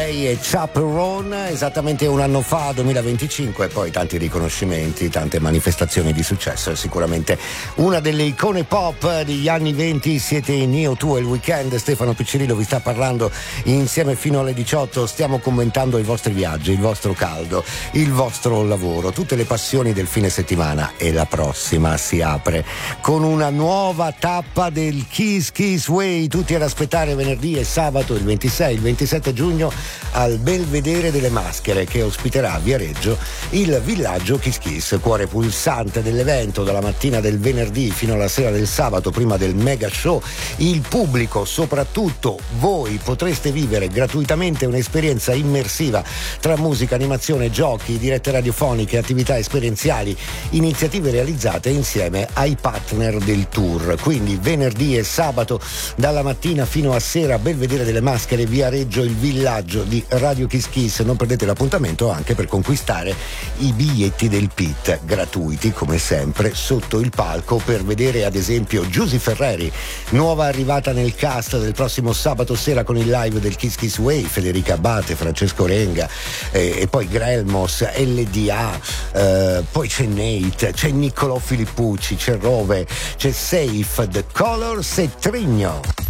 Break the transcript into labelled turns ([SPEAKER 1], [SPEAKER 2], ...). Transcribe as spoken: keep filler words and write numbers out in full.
[SPEAKER 1] lei è Chaperone, esattamente un anno fa, duemilaventicinque, poi tanti riconoscimenti, tante manifestazioni di successo, è sicuramente una delle icone pop degli anni venti. Siete in Io, Tu e il Weekend, Stefano Piccirillo vi sta parlando insieme fino alle diciotto, stiamo commentando i vostri viaggi, il vostro caldo, il vostro lavoro, tutte le passioni del fine settimana, e la prossima si apre con una nuova tappa del Kiss Kiss Way, tutti ad aspettare venerdì e sabato il ventisei, il ventisette giugno al Belvedere delle Maschere, che ospiterà a Viareggio il villaggio Kiss Kiss, cuore pulsante dell'evento. Dalla mattina del venerdì fino alla sera del sabato, prima del mega show, il pubblico, soprattutto voi, potreste vivere gratuitamente un'esperienza immersiva tra musica, animazione, giochi, dirette radiofoniche, attività esperienziali, iniziative realizzate insieme ai partner del tour. Quindi venerdì e sabato dalla mattina fino a sera, Belvedere delle Maschere, Viareggio, il villaggio di Radio Kiss Kiss. Non perdete l'appuntamento anche per conquistare i biglietti del pit, gratuiti come sempre, sotto il palco, per vedere ad esempio Giusy Ferreri, nuova arrivata nel cast del prossimo sabato sera con il live del Kiss Kiss Way, Federica Abate, Francesco Renga, eh, e poi Grelmos, L D A, eh, poi c'è Nate, c'è Niccolò Filippucci, c'è Rove, c'è Safe, The Colors e Trigno.